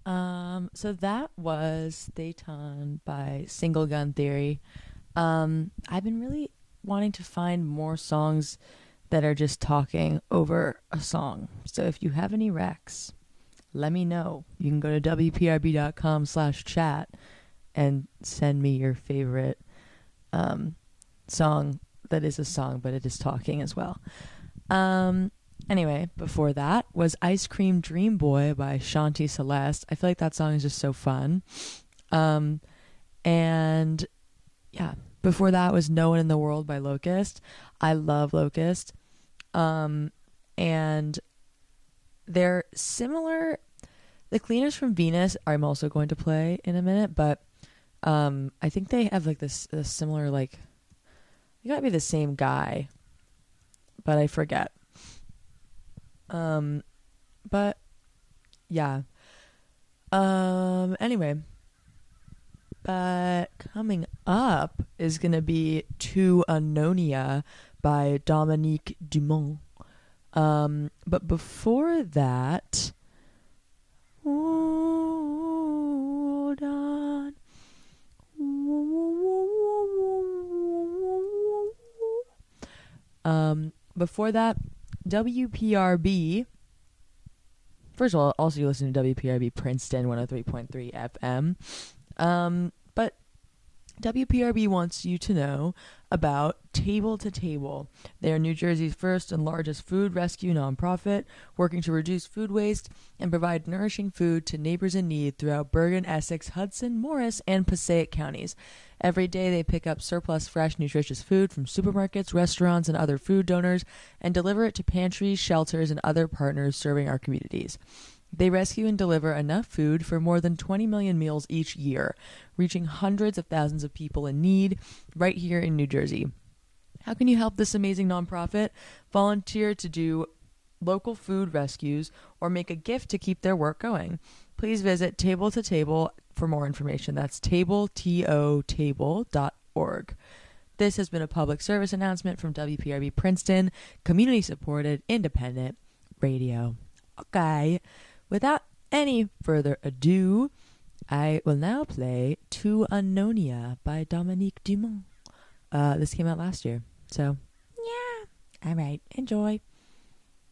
So that was Dayton by Single Gun Theory. I've been really wanting to find more songs that are just talking over a song. So if you have any recs, let me know. You can go to wprb.com/chat and send me your favorite um, song that is a song, but it is talking as well. Um, anyway, before that was Ice Cream Dream Boy by Shanti Celeste. I feel like that song is just so fun. Um, and yeah, before that was No One in the World by Locust. I love Locust. Um, and they're similar. The Cleaners from Venus, I'm also going to play in a minute, but I think they have like this similar, like, you gotta be the same guy, but I forget. Um, but yeah. Anyway, but coming up is gonna be To Unknownia by Dominique Dumont. But before that, hold on. Before that, WPRB. First of all, also you listen to WPRB Princeton 103.3 FM. But WPRB wants you to know about Table to Table. They are New Jersey's first and largest food rescue nonprofit, working to reduce food waste and provide nourishing food to neighbors in need throughout Bergen, Essex, Hudson, Morris, and Passaic counties. Every day they pick up surplus fresh, nutritious food from supermarkets, restaurants, and other food donors and deliver it to pantries, shelters, and other partners serving our communities. They rescue and deliver enough food for more than 20 million meals each year, reaching hundreds of thousands of people in need right here in New Jersey. How can you help this amazing nonprofit? Volunteer to do local food rescues or make a gift to keep their work going. Please visit Table to Table for more information. That's tabletotable.org. This has been a public service announcement from WPRB Princeton, community supported, independent radio. Okay. Without any further ado, I will now play To Unknownia by Dominique Dumont. This came out last year, so yeah. All right, enjoy.